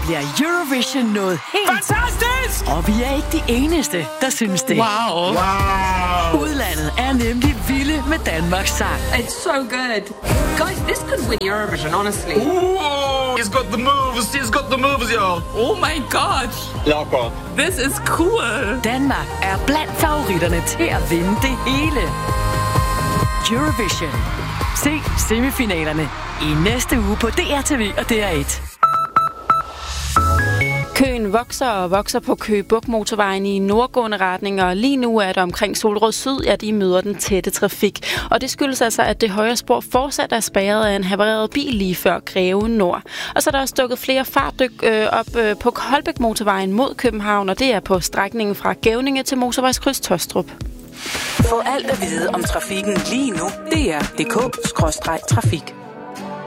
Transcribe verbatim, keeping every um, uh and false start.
bliver Eurovision noget helt fantastisk! Og vi er ikke de eneste, der synes det. Wow. Wow. Udlandet er nemlig vilde med Danmarks sang. It's so good. Guys, this could win Eurovision, honestly. Ooh, he's got the moves. He's got the moves, y'all. Oh my god. Ja, godt. This is cool. Danmark er blandt favoritterne til at vinde det hele. Eurovision. Se semifinalerne i næste uge på D R T V og D R et. Køen vokser og vokser på Køge Bugt motorvejen i nordgående retning, og lige nu er der omkring Solrød Syd, at I møder den tætte trafik. Og det skyldes altså, at det højre spor fortsat er spærret af en havareret bil lige før Greve Nord. Og så er der også dukket flere fartdyk øh, op øh, på Holbæk motorvejen mod København, og det er på strækningen fra Gævninge til motorvejskryds Tostrup. Få alt at vide om trafikken lige nu. D R punktum D K skråstreg trafik.